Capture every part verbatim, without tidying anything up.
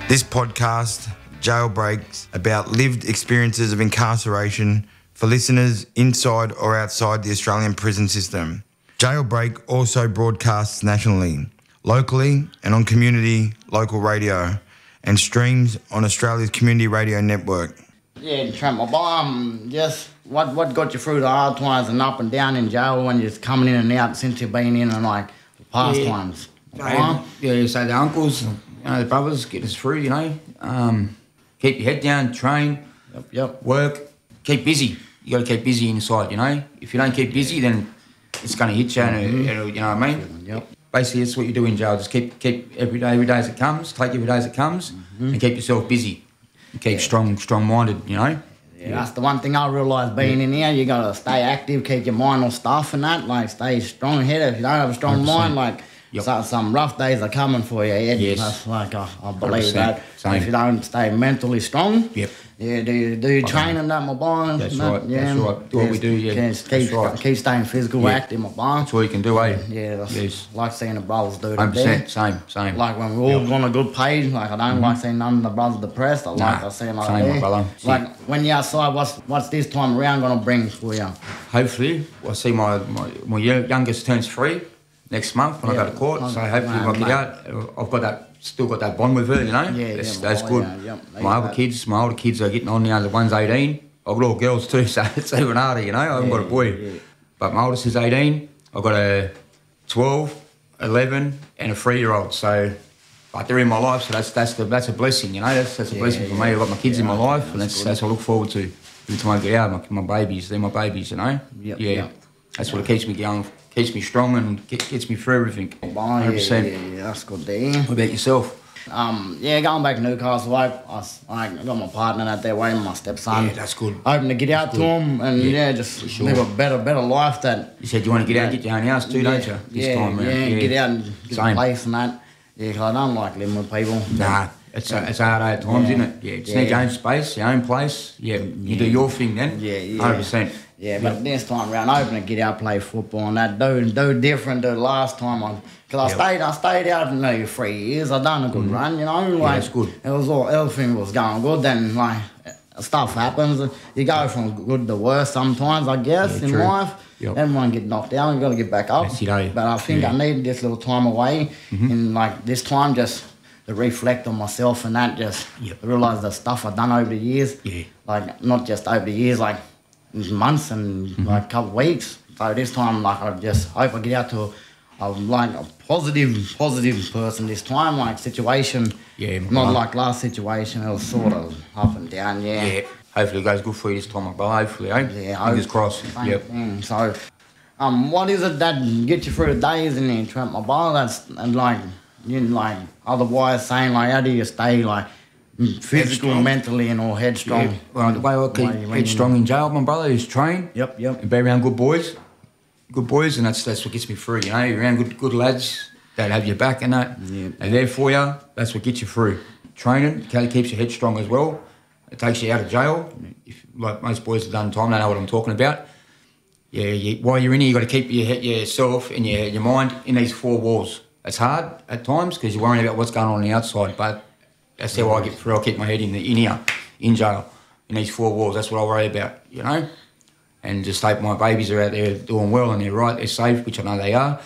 This podcast, Jailbreaks, about lived experiences of incarceration for listeners inside or outside the Australian prison system. Jailbreak also broadcasts nationally, locally and on community local radio, and streams on Australia's community radio network. Yeah, Trent, my um, just what what got you through the hard times and up and down in jail when you're coming in and out since you've been in and like the past yeah. times? So, yeah, so the uncles, you know, the brothers get us through, you know. Um, keep your head down, train, Yep, yep. work, keep busy. You got to keep busy inside, you know. If you don't keep busy, then it's going to hit you, and it'll, it'll, you know what I mean? Yep. Basically, that's what you do in jail. Just keep keep every day, every day as it comes. Take every day as it comes, mm-hmm. and keep yourself busy. And keep yeah. strong, strong-minded, you know. Yeah, that's the one thing I realised being yeah. in here. You got to stay active, keep your mind on stuff and that. Like, stay strong-headed. If you don't have a strong one hundred percent. Mind, like, yep. so, some rough days are coming for you. Yeah, yes. That's like, I, I believe that. Same. If you don't stay mentally strong, yep. yeah, do you, do you train in that, my boy? That's that, right, yeah. that's right. Do what we do, yeah. Keep, that's right. keep staying physical, yeah. active, my boy. That's all you can do, eh? Yeah, that's yes. like seeing the brothers do one hundred that percent, same, same. Like when we're all yep. on a good page, like I don't mm-hmm. like seeing none of the brothers depressed. I nah, like I see like same, there. brother. Like when you're outside, what's what's this time around gonna bring for you? Hopefully, I see my, my, my youngest turns three next month when yeah. I go to court. So hopefully nah, when I get out, I've got that, still got that bond with her, you know. Yeah, that's, yeah, that's oh, good. Yeah, yeah, my other that. kids, my older kids are getting on now. The one's eighteen. I've got all girls too, so it's even harder, you know. I haven't yeah, got a boy, yeah, yeah. but my oldest is eighteen. I've got a twelve, eleven, and a three-year-old. So, like they're in my life, so that's that's the, that's a blessing, you know. That's that's a yeah, blessing yeah, for me. I've got my kids yeah, in my life, that's and that's good. That's what I look forward to every time I get out. My, my babies, they're my babies, you know. Yep, yeah, yep. that's what keeps me going, keeps me strong, and get, gets me through everything. one hundred percent. Yeah, yeah, yeah, that's good, there. What about yourself? Um, yeah, going back to Newcastle, I, I, I got my partner out there waiting, my stepson. Yeah, that's good. Hoping to get out that's to good. him and yeah, yeah just sure. live a better, better life. That you said you want to get out, and get your own house too, yeah, don't you? This yeah, time around. yeah, yeah, get out and get Same. a place and that. Yeah, because I don't like living with people. Nah, it's yeah. it's hard at times, yeah. isn't it? Yeah, just yeah. need your own space, your own place. Yeah, you yeah. do your thing then. Yeah, yeah. one hundred percent. Yeah, but yeah. this time around, hoping to get out, play football and that. Do do different to last time. I, Because I yep. stayed, I stayed out for nearly three years. I done a good mm-hmm. run, you know. Like, yeah, that's good. It was all, everything was going good. Then like stuff happens. You go from good to worse sometimes, I guess, yeah, in true. life. Yep. Everyone get knocked down. You got to get back up. Yes, you know. But I think yeah. I needed this little time away, mm-hmm. and like this time just to reflect on myself and that. Just yep. realise the stuff I've done over the years. Yeah. Like not just over the years, like months and mm-hmm. like a couple of weeks. So this time, like I just hope I get out to. I'm like a positive, positive person this time, like situation. Yeah, not brother. like last situation. It was sort of up and down, yeah. Yeah, hopefully it goes good for you this time, my brother. Hopefully, eh? Yeah, fingers crossed. Yep. Thing. So, um, what is it that gets you through the days in there, Trent, my brother? That's and like, you know, like otherwise saying like, how do you stay like physical, headstrong. Mentally, and all headstrong? Yeah. Well, the way I keep headstrong in jail, my brother, is train. Yep, yep. And be around good boys. Good boys, and that's that's what gets me through. You know, you're around good good lads that have your back and that, yeah. they're there for you. That's what gets you through. Training keeps your head strong as well. It takes you out of jail. If, like most boys have done time, they know what I'm talking about. Yeah, you, while you're in here, you got to keep your yourself and your your mind in these four walls. It's hard at times because you're worrying about what's going on on the outside, but that's how I get through. I keep my head in the in here, in jail, in these four walls. That's what I worry about. You know. And just hope my babies are out there doing well and they're right, they're safe, which I know they are.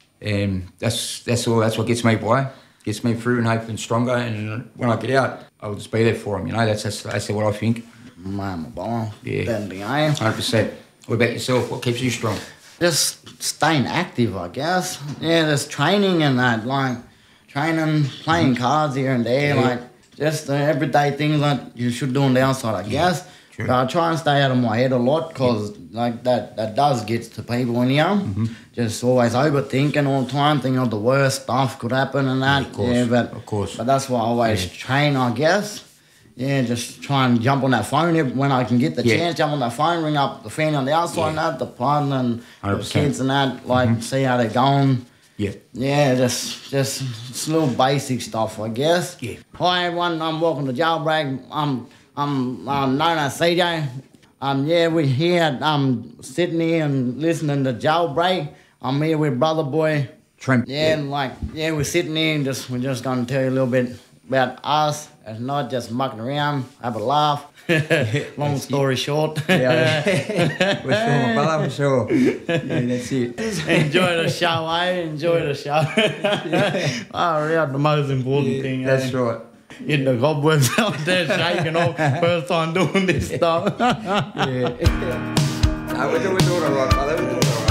And that's that's all. That's what gets me by, gets me through and hoping stronger. And when I get out, I'll just be there for them. You know, that's that's, that's what I think. Man, my boy. Yeah, one hundred percent. What about yourself? What keeps you strong? Just staying active, I guess. Yeah, there's training and that, like training, playing mm-hmm. cards here and there, yeah. like just the everyday things that you should do on the outside, I yeah. guess. But I try and stay out of my head a lot because yeah. like that, that does get to people in here. Mm-hmm. Just always overthinking all the time, thinking of the worst stuff could happen and that. Yeah, of course. Yeah, but, of course. But that's why I always yeah. train, I guess. Yeah, just try and jump on that phone when I can get the yeah. chance, jump on that phone, ring up the family on the outside yeah. and that, the partner and one hundred percent. The kids and that, like mm-hmm. see how they're going. Yeah. Yeah, just just, just little basic stuff, I guess. Yeah. Hi everyone, I'm welcome to Jailbreak. I'm I'm um, known as C J. Um, yeah, we're here at um, Sydney and listening to Jailbreak. I'm here with Brother Boy. Trent. Yeah, yeah, and like, yeah, we're sitting here and just, we're just going to tell you a little bit about us and not just mucking around, have a laugh. Long story short. Yeah, for sure, my brother, for sure. Yeah, that's it. Enjoy the show, eh? Enjoy the show. Oh, yeah, the most important Yeah, thing. that's eh? right. Get the cobwebs out there shaking off. First time doing this stuff. Yeah. No, we're doing, we're doing all right, brother. We're doing all right.